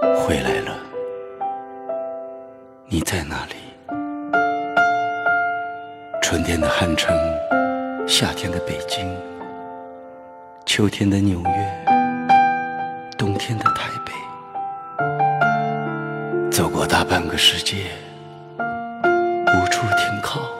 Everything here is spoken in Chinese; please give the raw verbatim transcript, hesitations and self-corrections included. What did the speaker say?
回来了，你在哪里？春天的汉城，夏天的北京，秋天的纽约，冬天的台北，走过大半个世界，无处停靠。